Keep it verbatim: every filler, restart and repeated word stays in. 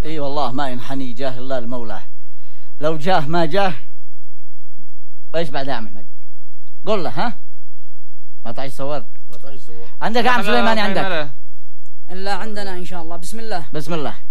اي والله ما ينحني جاه الله المولاه. لو جاه ما جاه ايش بعد يا عم احمد؟ قول له. ها ما تعيش صور ما تعيش صور. عندك يا عم سليماني؟ عندك؟ الا عندنا ان شاء الله. بسم الله. بسم الله.